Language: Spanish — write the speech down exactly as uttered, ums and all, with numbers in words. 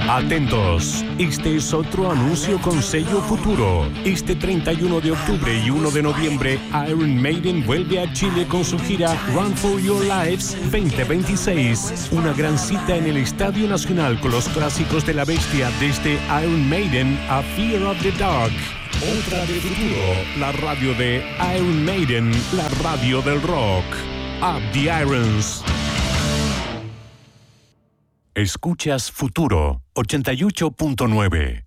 Atentos, este es otro anuncio con sello Futuro. Este treinta y uno de octubre y uno de noviembre, Iron Maiden vuelve a Chile con su gira Run for Your Lives veinte veintiséis. Una gran cita en el Estadio Nacional con los clásicos de la bestia, desde Iron Maiden a Fear of the Dark. Otra de Futuro, la radio de Iron Maiden, la radio del rock. Up the Irons. Escuchas Futuro ochenta y ocho punto nueve.